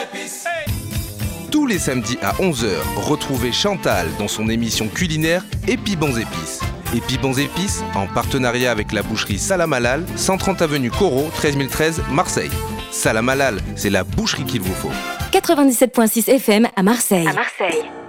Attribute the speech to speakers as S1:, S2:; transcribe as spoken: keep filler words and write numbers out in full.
S1: Tous les samedis à onze heures, retrouvez Chantal dans son émission culinaire Épi Bons Épices. Épi Bons Épices, en partenariat avec la boucherie Salam Halal, cent trente avenue Corot, treize mille treize, Marseille. Salam Halal, c'est la boucherie qu'il vous faut.
S2: quatre-vingt-dix-sept virgule six F M à Marseille. À Marseille.